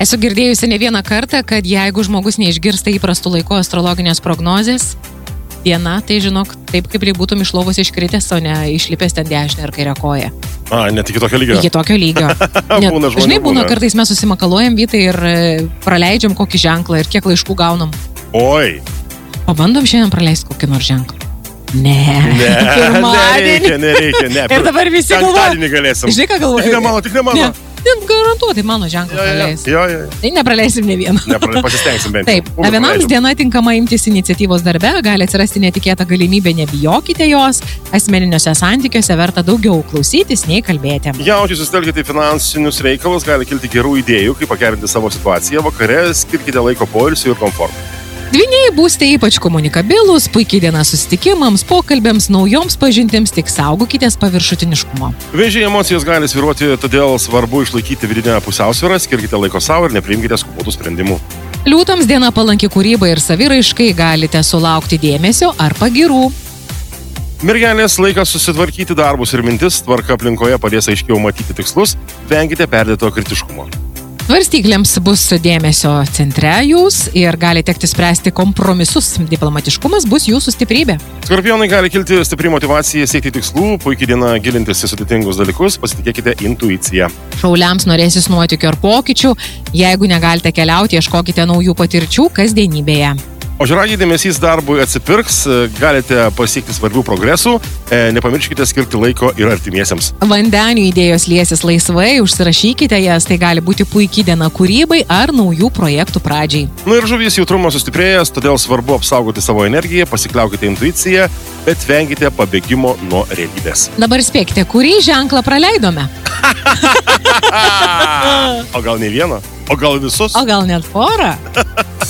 Esu girdėjusi ne vieną kartą, kad jeigu žmogus neišgirsta įprastų laikų astrologinės prognozės, diena, tai žinok, taip kaip būtum iš lovos iškritęs, o ne išlipęs ten dešinę ar kairę koją. Net iki tokio lygio. Iki tokio lygio. Žinai, būna kartais mes susimakaluojam Vytai ir praleidžiam kokį ženklą ir kiek laiškų gaunam. Oi. Pabandom šiandien praleisti kokį nors ženklą. Ne. Nereikia. Ir dabar visi galvoja. Penktadienį galėsim. Žinai, ką galvoja? Tik ne mano. Garantuotai mano ženklą praleis. Jo. Tai nepraleisim ne vieną. Pasistengsim bent. Taip, vienams diena tinkama imtis iniciatyvos darbe, gali atsirasti netikėta galimybė, nebijokite jos, asmeniniuose santykiuose verta daugiau klausytis nei kalbėti. Jaučiai susitelkite į finansinius reikalus, gali kilti gerų idėjų, kaip pagerinti savo situaciją, vakare skirkite laiko poilsiui ir komfortui. Dvyniai būsite ypač komunikabilūs, puikiai diena susitikimams, pokalbėms, naujoms pažintims, tik saugokitės paviršutiniškumo. Vėžiai emocijos gali svyruoti, todėl svarbu išlaikyti vidinę pusiausvyrą, skirkite laiko savo ir nepriimkite skubotų sprendimų. Liūtams diena palanki kūrybai ir saviraiškai, galite sulaukti dėmesio ar pagirų. Mergelės laikas susitvarkyti darbus ir mintis, tvarka aplinkoje padės aiškiau matyti tikslus, vengite perdėto kritiškumo. Svarstyklėms bus dėmesio centre jūs ir gali tekti spręsti kompromisus. Diplomatiškumas bus jūsų stiprybė. Skorpionai gali kilti stipri motyvacija siekti tikslų, puikiai diena gilintis į sudėtingus dalykus, pasitikėkite intuiciją. Šauliams norėsis nuotykių ar pokyčių, jeigu negalite keliauti, ieškokite naujų patirčių kasdienybėje. Ožiaragiai dėmesys darbui atsipirks, galite pasiekti svarbių progresų, nepamirškite skirti laiko ir artimiesiems. Vandenių idėjos liesis laisvai, užsirašykite jas, tai gali būti puikiai diena kūrybai ar naujų projektų pradžiai. Ir žuvis jautrumas sustiprėjęs, todėl svarbu apsaugoti savo energiją, pasikliaukite intuiciją, bet vengite pabėgimo nuo realybės. Dabar spėkite, kurį ženklą praleidome? O gal ne vieną? O gal visus? O gal net porą?